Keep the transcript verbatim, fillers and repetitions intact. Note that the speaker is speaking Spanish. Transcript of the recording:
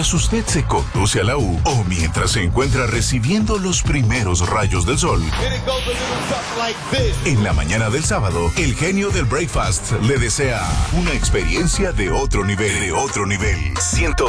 mientras usted se conduce a la U o mientras se encuentra recibiendo los primeros rayos del sol. En la mañana del sábado, el genio del breakfast le desea una experiencia de otro nivel, de otro nivel. ciento